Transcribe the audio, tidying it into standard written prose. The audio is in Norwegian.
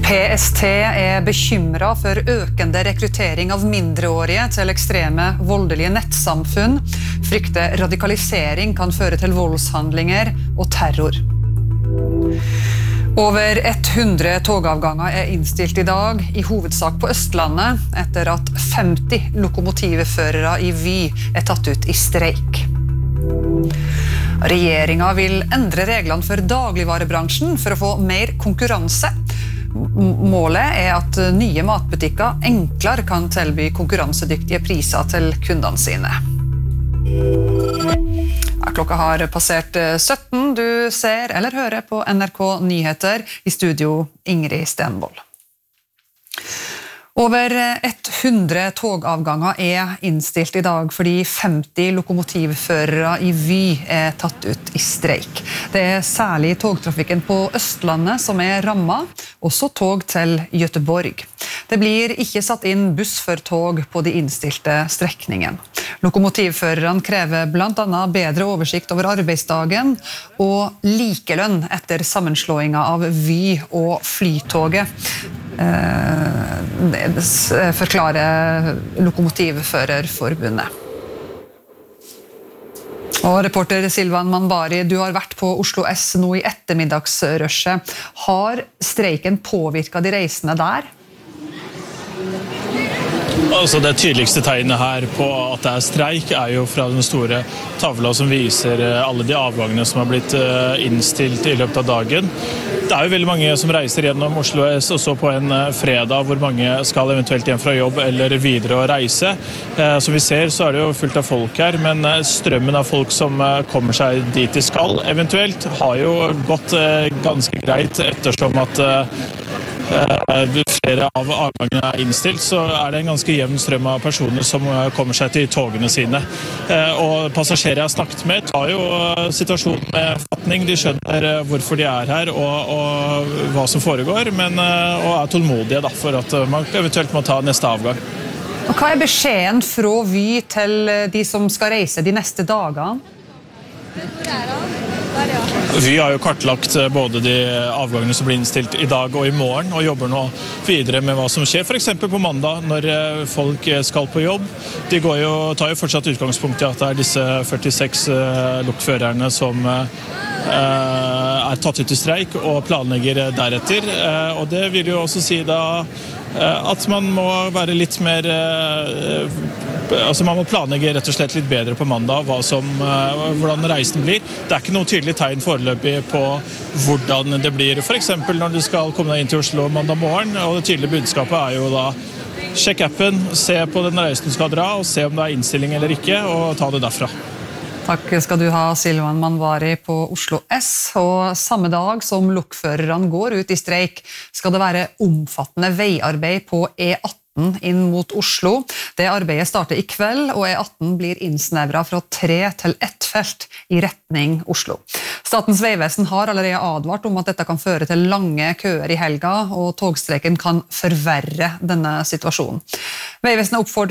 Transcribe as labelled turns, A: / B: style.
A: PST bekymret for økende rekruttering av mindreårige til ekstreme voldelige nettsamfunn, frykter radikalisering kan føre til voldshandlinger og terror. Over 100 togavganger innstilt i dag, i hovedsak på Østlandet, etter at 50 lokomotivførere i Vy tatt ut i streik. Regjeringen vil endre reglene for dagligvarebransjen for å få mer konkurranse. Målet at nye matbutikker enklere kan tilby konkurransedyktige priser til kundene sine. Klokka har passert 17. Du ser eller hører på NRK Nyheter, i studio Ingrid Stenvold. Over 100 togavganger innstilt i dag fordi 50 lokomotivførere i Vy tatt ut i streik. Det særlig togtrafikken på Østlandet som rammet, også tog til Göteborg. Det blir ikke satt inn buss for tog på de innstilte strekningen. Lokomotivførerne krever blant annet bedre oversikt over arbeidsdagen og likelønn etter sammenslåingen av Vy og Flytoget. Forklarer Lokomotivførerforbundet. Og reporter Silvan Manvari, du har vært på Oslo S nå i ettermiddagsrushet. Har streiken påvirket de reisende der?
B: Altså det tydeligste tegnet her på at det streik jo fra den store tavla som viser alle de avgangene som har blitt innstilt i løpet av dagen. Det jo veldig mange som reiser gjennom Oslo S også på en fredag hvor mange skal eventuelt hjem fra jobb eller videre å reise. Som vi ser så det jo fullt av folk her, men strømmen av folk som kommer seg dit de skal eventuelt har jo gått ganske greit ettersom at flere av avgangene innstilt, så det en ganske jevn strøm av personer som kommer seg til togene sine. Og passasjerer jeg har snakket med tar jo situasjonen med fatning. De skjønner hvorfor de her og hva som foregår, men og tålmodige da, for at man eventuelt må ta neste avgang.
A: Og hva beskjeden fra Vy til de som skal reise de neste dagene?
B: Vy har jo kartlagt både de avgangene som blir innstilt i dag og i morgen, og jobber nå videre med hva som skjer, for eksempel på mandag når folk skal på jobb. De tar jo fortsatt utgangspunkt i at det disse 46 lokførerne som tatt ut i streik og planlegger deretter, og det vil jo også si da at man må være litt mer man må planlegge rett og slett litt bedre på mandag hvordan reisen blir. Det ikke noe tydelig tegn foreløpig på hvordan det blir, for eksempel når du skal komme deg inn til Oslo mandag morgen, og det tydelige budskapet jo da sjekk appen, se på den reisen du skal dra, og se om det innstilling eller ikke, og ta det derfra.
A: Takk skal du ha, Silvan Manvari på Oslo S. Og samme dag som lokførerne går ut i streik, skal det være omfattende veiarbeid på E18 inn mot Oslo. Det arbeidet starter i kveld, og E18 blir innsnevret fra 3 til 1 felt i retning Oslo. Statens Vegvesen har allerede advart om at dette kan føre til lange køer i helga, og togstreiken kan forverre denne situasjonen. Vegvesenet oppfordrer